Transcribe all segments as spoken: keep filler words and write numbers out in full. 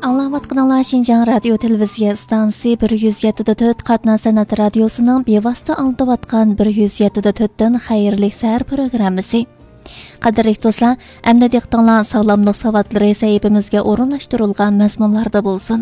Anlayatqanlar Şinjan Radio Televiziya Stansiyasi bir yuz yetti nöqta to'rt Qatna san'at radiosining bevosita aldayotgan bir yuz yetti nöqta to'rt dan xayrli sahar programmasi. Qadrli do'stlar, amda diqqatinglar sog'lomlik savatlari sahifamizga o'rinlashtirilgan mazmunlarda bo'lsin.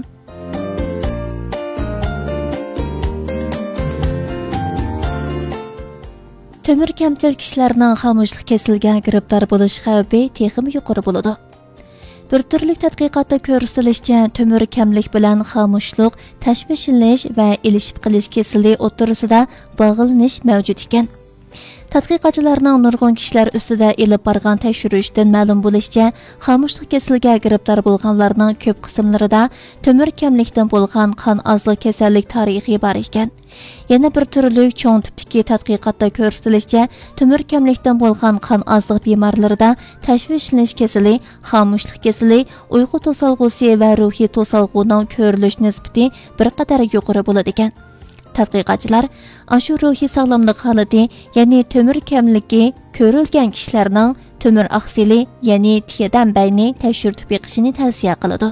Tömür kamtil kishilarning xamushlik kesilgan giribdor bo'lish xavfi texim yuqori bo'ladi. Bir turlik tadqiqotda ko'rsatilishicha, tömür kamlik bilan xamushlik, tashvishlanish va ilishib qilish kesili o'rtasida bog'lanish mavjud ekan. Tadqiqotchilarning nurg'un kishilar ustida elib borgan tekshirishdan ma'lum bo'lishicha, xamushlik kesilga giribdor bo'lganlarning ko'p qismlarida tömür kamlikdan bo'lgan qon ozlik kasallik tarixi bor ekan. Yana bir turlik cho'ng tipdagi tadqiqotda ko'rsatilishicha, tömür kamlikdan bo'lgan qon ozlik bemorlarida tashvishlanish kesili, xamushlik kesili, uyqu to'solg'usi va ruhiy to'solg'uning ko'rilish nisbati bir qadar yuqori bo'ladi ekan. Tadqiqotchilar ashu ruhiy sog'lomlik holati, ya'ni tömür kamligi ko'rilgan kishilarning tömür oksili, ya'ni tiyadan bayni tekshirib yiqishini tavsiya qiladi.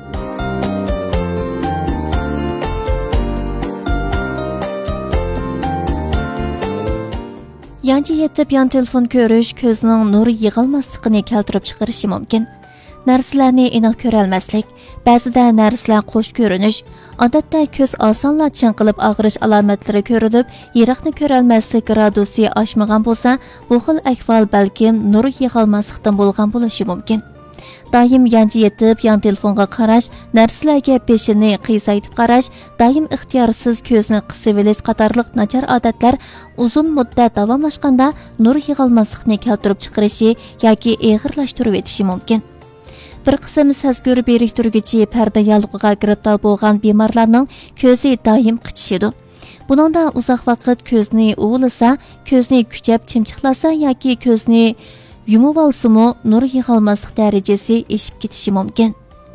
Yangi yetib yan telefon ko'rish ko'zning nur yig'ilmasligini keltirib chiqarishi mumkin. Narsalarni aniq ko'ra olmaslik, ba'zida narsalar qo'sh ko'rinish, odatda ko'z osonla chinqilib og'rish alomatlari ko'rilib, yiroqni ko'ra olmaslik gradusi oshmagan bo'lsa, bu xil ahvol balkim nur yig'ilmaslikdan bo'lgan bo'lishi mumkin. Doim yangi yetib yan telefonga qarash, narsalarga peshini qiyaytib qarash, doim ixtiyorsiz ko'zni qisib olish qatorliq nachar odatlar uzun muddat davomlashganda nur yig'ilmaslikni keltirib chiqarishi yoki og'irlashtirib etishi mumkin. Bir qism sazgör beriktirgichi parda yalg'iga giribdor bo'lgan bemorlarning ko'zi doim qichishidi. Buningda uzoq vaqt ko'zni uvlasa, ko'zni kuchab chimchiqlasa yoki ko'zni yumib olsa-mu nur yig'ilmaslik darajasi eshib ketishi mumkin.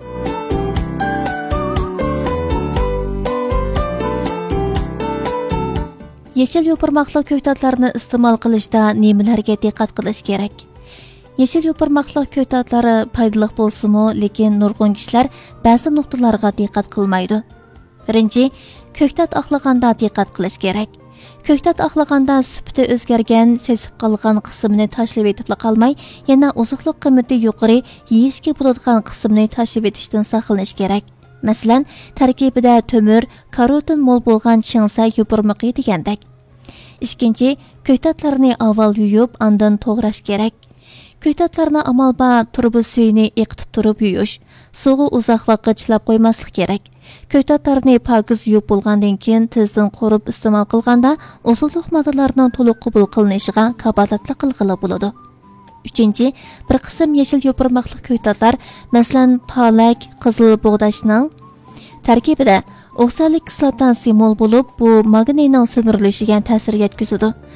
Yeshil yopirmoqli ko'ktatlarni iste'mol qilishda nimalarga diqqat qilish kerak? Yeşil yopirmoqli ko'ktatlari foydali bo'lsa-mu, lekin nurg'un kishilar ba'zi nuqtalarga diqqat qilmaydi. Birinchi, ko'ktat oqlaganda diqqat qilish kerak. Ko'ktat oqlaganda sifati o'zgargan, sesib qolgan qismini tashlab etib qolmay, yana oziqlik qiymati yuqori yeyishga bo'ladigan qismini tashlab etishdan saqlanish kerak. Masalan, tarkibida tömür, karotin mo'l bo'lgan chingsa yopirmoqi degandek. Ikkinchi, ko'ktatlarni avval yuvib, undan to'g'rash kerak. Ko'ktatlarni amalba turbi suyini eqitib turib yuyish, suvga uzoq vaqt chilab qo'ymaslik kerak. Ko'ktatlarni pokiz yuvib bo'lgandan keyin tezdan qorib iste'mol qilganda oziqlik moddalarining to'liq qabul qilinishiga kafolatli qilg'ili bo'ladi. Uchinchi, bir qism yeshil yopirmoqli ko'ktatlar, masalan, palak, qizil bug'dashning tarkibida oksalik kislotasi mo'l bo'lib, bu magniyning simirilishiga ta'sir yetkazadi.